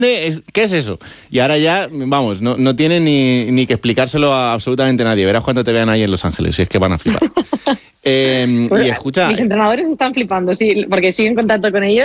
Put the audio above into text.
¿Qué es eso? Y ahora ya, vamos, no tiene ni que explicárselo a absolutamente nadie. Verás cuando te vean ahí en Los Ángeles, si es que van a flipar. Bueno, y escucha... mis entrenadores están flipando, sí, porque siguen en contacto con ellos.